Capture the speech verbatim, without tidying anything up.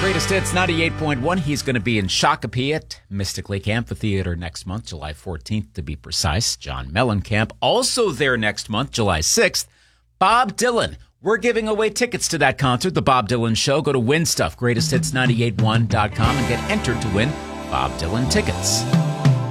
Greatest Hits ninety-eight point one. He's going to be in Shakopee at Mystic Lake Amphitheater next month, July fourteenth to be precise. John Mellencamp also there next month, July sixth. Bob Dylan. We're giving away tickets to that concert, The Bob Dylan Show. Go to Win Stuff, greatest hits nine eight one dot com and get entered to win Bob Dylan tickets.